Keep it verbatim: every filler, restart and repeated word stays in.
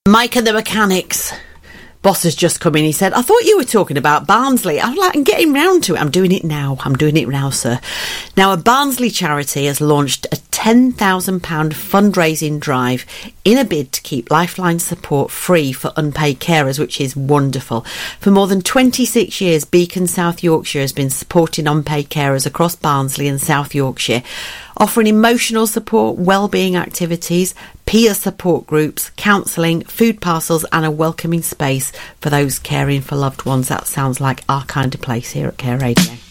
Mike and the Mechanics. Boss has just come in. He said, I thought you were talking about Barnsley. I'm like, I'm getting round to it. I'm doing it now. I'm doing it now, sir. Now, a Barnsley charity has launched a ten thousand pounds fundraising drive in a bid to keep Lifeline support free for unpaid carers, which is wonderful. For more than twenty-six years, Beacon South Yorkshire has been supporting unpaid carers across Barnsley and South Yorkshire, offering emotional support, wellbeing activities, peer support groups, counselling, food parcels and a welcoming space for those caring for loved ones. That sounds like our kind of place here at Care Radio.